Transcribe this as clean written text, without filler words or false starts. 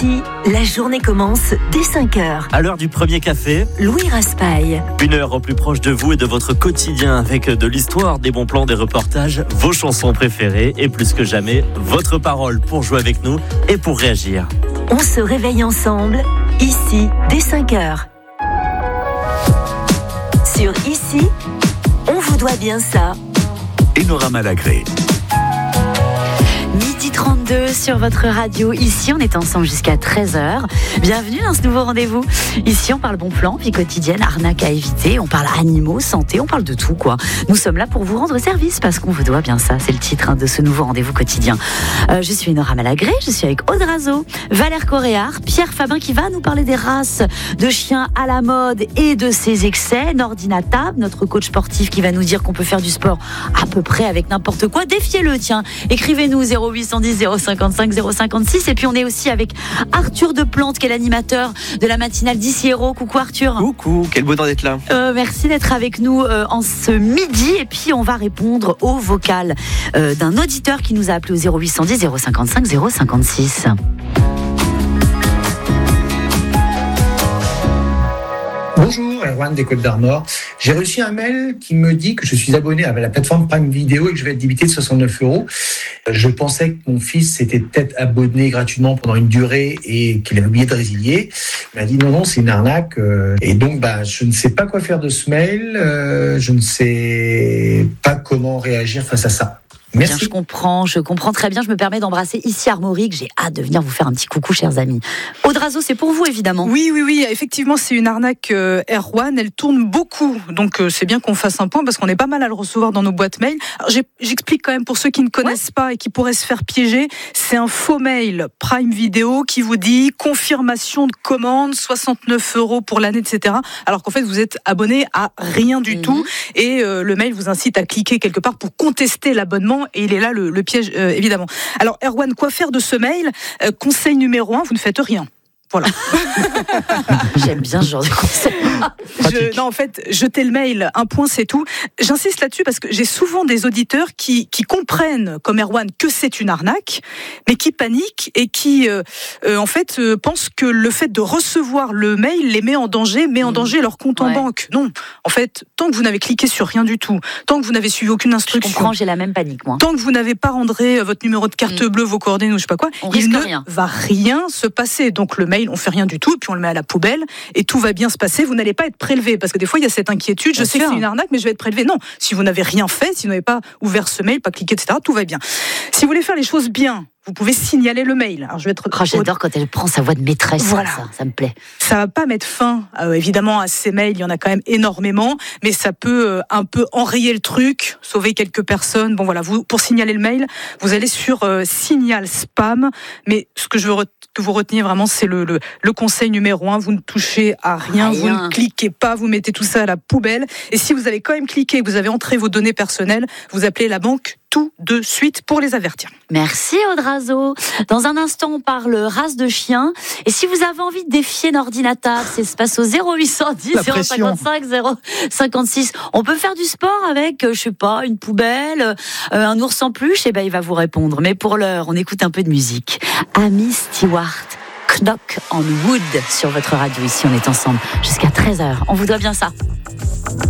La journée commence dès 5h. À l'heure du premier café, Louis Raspail. 1 heure au plus proche de vous et de votre quotidien avec de l'histoire, des bons plans, des reportages, vos chansons préférées et plus que jamais, votre parole pour jouer avec nous et pour réagir. On se réveille ensemble, ici, dès 5h. Sur Ici, on vous doit bien ça. Enora Malagré. 12h32 sur votre radio. Ici, on est ensemble jusqu'à 13h. Bienvenue dans ce nouveau rendez-vous. Ici, on parle bon plan, vie quotidienne, arnaque à éviter. On parle animaux, santé, on parle de tout, quoi. Nous sommes là pour vous rendre service parce qu'on vous doit bien ça. C'est le titre de ce nouveau rendez-vous quotidien. Je suis Enora Malagré. Je suis avec Aude Razo, Valère Coréard, Pierre Fabin qui va nous parler des races de chiens à la mode et de ses excès. Nordina Tab, notre coach sportif qui va nous dire qu'on peut faire du sport à peu près avec n'importe quoi. Défiez-le, tiens. Écrivez-nous 0810 055 056. Et puis on est aussi avec Arthur Deplante qui est l'animateur de la matinale d'Ici Héros. Coucou Arthur. Coucou, quel bonheur d'être là. Merci d'être avec nous en ce midi. Et puis on va répondre au vocal d'un auditeur qui nous a appelé au 0810 055 056. Bonjour, Erwan des Côtes d'Armor. J'ai reçu un mail qui me dit que je suis abonné à la plateforme Prime Video et que je vais être débité de 69 €. Je pensais que mon fils s'était peut-être abonné gratuitement pendant une durée et qu'il avait oublié de résilier. Il m'a dit non, c'est une arnaque. Et donc, je ne sais pas quoi faire de ce mail. Je ne sais pas comment réagir face à ça. Merci. Bien, je comprends très bien. Je me permets d'embrasser ici Armorique. J'ai hâte de venir vous faire un petit coucou, chers amis. Aude Razo, c'est pour vous, évidemment. Oui. Effectivement, c'est une arnaque Erwan. Elle tourne beaucoup. Donc, c'est bien qu'on fasse un point parce qu'on est pas mal à le recevoir dans nos boîtes mail. Alors, j'explique quand même pour ceux qui ne connaissent pas et qui pourraient se faire piéger. C'est un faux mail Prime Video qui vous dit confirmation de commande, 69 € pour l'année, etc. Alors qu'en fait, vous êtes abonné à rien du tout. Et le mail vous incite à cliquer quelque part pour contester l'abonnement. Et il est là le piège, évidemment. Alors, Erwan, quoi faire de ce mail ? Conseil numéro 1, vous ne faites rien. Voilà. J'aime bien ce genre de conseil. Jetez le mail, un point, c'est tout. J'insiste là-dessus parce que j'ai souvent des auditeurs qui comprennent, comme Erwan, que c'est une arnaque, mais qui paniquent et qui, pensent que le fait de recevoir le mail les met en danger leur compte en banque. Non. En fait, tant que vous n'avez cliqué sur rien du tout, tant que vous n'avez suivi aucune instruction. Je comprends, j'ai la même panique, moi. Tant que vous n'avez pas rentré votre numéro de carte bleue, vos coordonnées ou je sais pas quoi, il ne va rien se passer. Donc le mail, on fait rien du tout, puis on le met à la poubelle et tout va bien se passer. Vous n'allez pas être prélevé parce que des fois il y a cette inquiétude. Je sais que c'est une arnaque, mais je vais être prélevé. Non, si vous n'avez rien fait, si vous n'avez pas ouvert ce mail, pas cliqué, etc., tout va bien. Si vous voulez faire les choses bien, vous pouvez signaler le mail. Alors, je vais être... J'adore quand elle prend sa voix de maîtresse. Voilà. Ça me plaît. Ça va pas mettre fin, évidemment, à ces mails. Il y en a quand même énormément, mais ça peut un peu enrayer le truc, sauver quelques personnes. Bon, voilà, pour signaler le mail, vous allez sur signal spam. Mais ce que je veux que vous reteniez vraiment, c'est le conseil numéro 1. Vous ne touchez à rien, vous ne cliquez pas, vous mettez tout ça à la poubelle. Et si vous avez quand même cliqué, vous avez entré vos données personnelles, vous appelez la banque tout de suite pour les avertir. Merci Aude Razo. Dans un instant, on parle race de chien. Et si vous avez envie de défier Nordina Tab, ça se passe au 0810 055 056. On peut faire du sport avec, une poubelle, un ours en peluche, et il va vous répondre. Mais pour l'heure, on écoute un peu de musique. Amy Stewart, Knock on Wood sur votre radio. Ici, on est ensemble jusqu'à 13h. On vous doit bien ça.